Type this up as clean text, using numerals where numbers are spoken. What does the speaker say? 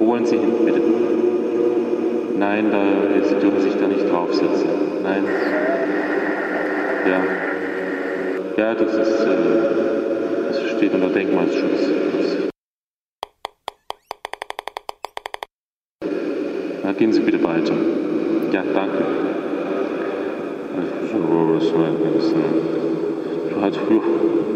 Holen Sie hin, bitte. Nein, Sie dürfen sich da nicht draufsetzen. Nein. Ja. Ja, das steht unter Denkmalschutz. Na, gehen Sie bitte weiter. Ja, danke. Du hast